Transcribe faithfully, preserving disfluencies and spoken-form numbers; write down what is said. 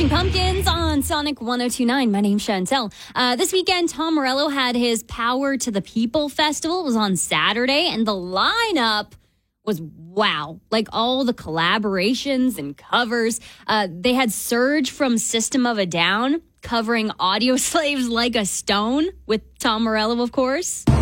Smashing Pumpkins on Sonic one oh two point nine. My name's Chantel. Uh, this weekend, Tom Morello had his Power to the People festival. It was on Saturday, and the lineup was wow. Like all the collaborations and covers. Uh, they had Surge from System of a Down covering Audio Slave's Like a Stone with Tom Morello, of course.